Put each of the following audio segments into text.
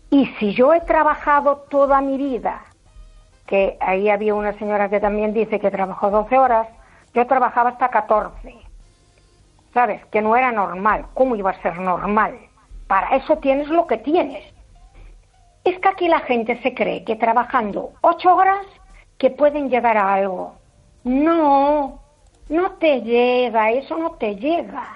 Y si yo he trabajado toda mi vida, que ahí había una señora que también dice que trabajó 12 horas, yo trabajaba hasta 14, ¿sabes? Que no era normal. ¿Cómo iba a ser normal? Para eso tienes lo que tienes. Es que aquí la gente se cree que trabajando 8 horas que pueden llegar a algo. No, no te llega, eso no te llega.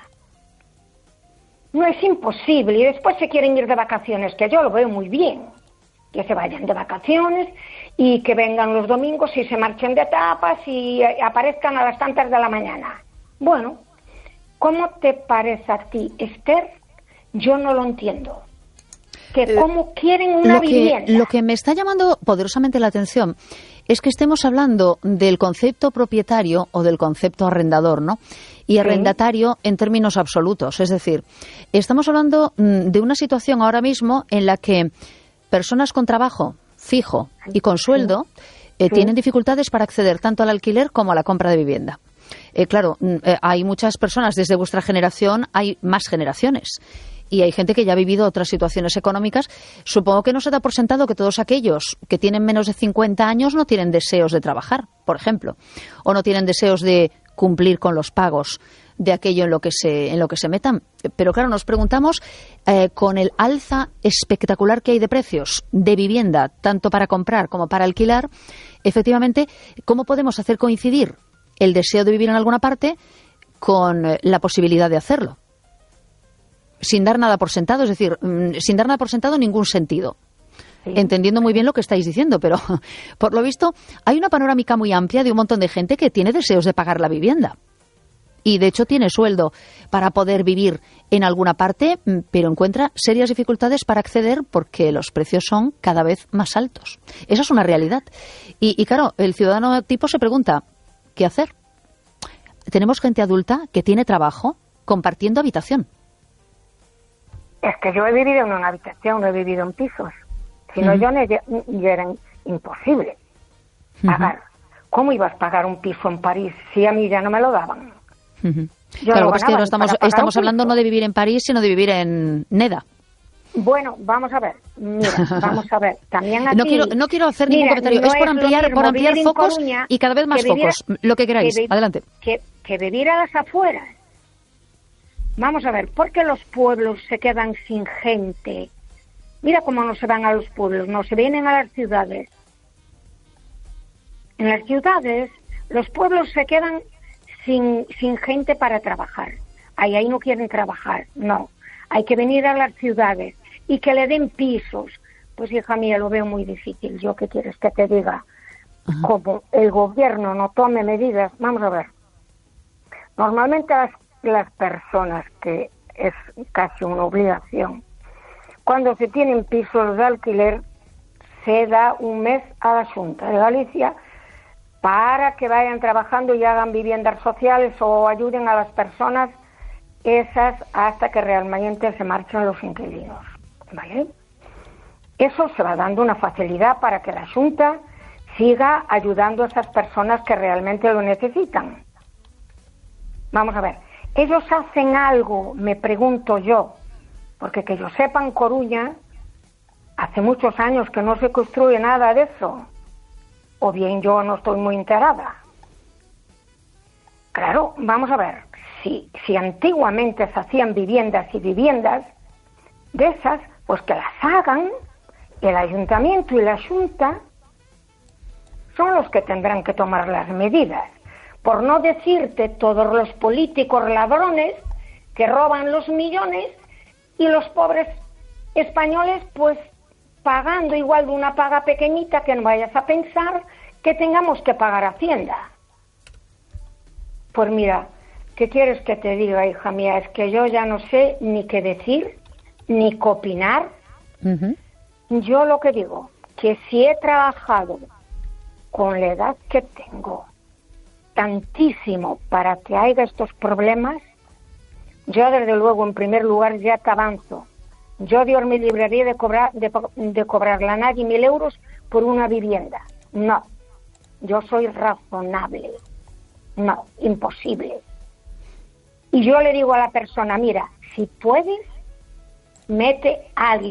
No, es imposible. Y después se quieren ir de vacaciones, que yo lo veo muy bien. Que se vayan de vacaciones y que vengan los domingos y se marchen de tapas y aparezcan a las tantas de la mañana. Bueno, ¿cómo te parece a ti, Esther? Yo no lo entiendo. Que cómo quieren una vivienda. Lo que me está llamando poderosamente la atención es que estemos hablando del concepto propietario o del concepto arrendador, ¿no? Y arrendatario en términos absolutos. Es decir, estamos hablando de una situación ahora mismo en la que personas con trabajo fijo y con sueldo tienen dificultades para acceder tanto al alquiler como a la compra de vivienda. Claro, hay muchas personas desde vuestra generación, hay más generaciones. Y hay gente que ya ha vivido otras situaciones económicas. Supongo que no se da por sentado que todos aquellos que tienen menos de 50 años no tienen deseos de trabajar, por ejemplo, o no tienen deseos de cumplir con los pagos de aquello en lo que se metan. Pero claro, nos preguntamos, con el alza espectacular que hay de precios de vivienda, tanto para comprar como para alquilar, efectivamente, ¿cómo podemos hacer coincidir el deseo de vivir en alguna parte con la posibilidad de hacerlo? Sin dar nada por sentado, es decir, sin dar nada por sentado en ningún sentido. Sí. Entendiendo muy bien lo que estáis diciendo, pero por lo visto hay una panorámica muy amplia de un montón de gente que tiene deseos de pagar la vivienda. Y de hecho tiene sueldo para poder vivir en alguna parte, pero encuentra serias dificultades para acceder porque los precios son cada vez más altos. Esa es una realidad. Y claro, el ciudadano tipo se pregunta, ¿qué hacer? Tenemos gente adulta que tiene trabajo compartiendo habitación. Es que yo he vivido en una habitación, no he vivido en pisos. Si no, yo era imposible pagar. ¿Cómo ibas a pagar un piso en París si a mí ya no me lo daban? Claro, pues que no estamos hablando no de vivir en París, sino de vivir en Neda. Bueno, vamos a ver. Mira, vamos a ver. También aquí, no quiero hacer ningún comentario. Es por ampliar focos Coruña, y cada vez más focos. Lo que queráis. Adelante. Que vivir a las afueras. Vamos a ver, ¿por qué los pueblos se quedan sin gente? Mira cómo no se van a los pueblos, no se vienen a las ciudades. En las ciudades, los pueblos se quedan sin gente para trabajar. Ahí no quieren trabajar, no. Hay que venir a las ciudades y que le den pisos. Pues hija mía, lo veo muy difícil. ¿Yo qué quieres que te diga? Como el gobierno no tome medidas, vamos a ver. Normalmente las personas, que es casi una obligación, cuando se tienen pisos de alquiler, se da un mes a la Xunta de Galicia para que vayan trabajando y hagan viviendas sociales o ayuden a las personas esas hasta que realmente se marchen los inquilinos, ¿vale? Eso se va dando una facilidad para que la Xunta siga ayudando a esas personas que realmente lo necesitan. Vamos a ver, ellos hacen algo, me pregunto yo, porque que yo sepa, en Coruña hace muchos años que no se construye nada de eso, o bien yo no estoy muy enterada. Claro, vamos a ver, si antiguamente se hacían viviendas y viviendas de esas, pues que las hagan el ayuntamiento y la Xunta, son los que tendrán que tomar las medidas. Por no decirte todos los políticos ladrones que roban los millones y los pobres españoles pues pagando igual de una paga pequeñita, que no vayas a pensar que tengamos que pagar Hacienda. Pues mira, ¿qué quieres que te diga, hija mía? Es que yo ya no sé ni qué decir, ni qué opinar. Yo lo que digo, que si he trabajado con la edad que tengo tantísimo para que haya estos problemas, yo desde luego en primer lugar ya te avanzo, yo Dios me libraría de cobrarle a nadie 1.000 euros por una vivienda. No, yo soy razonable. No, imposible. Y yo le digo a la persona, mira, si puedes, mete a alguien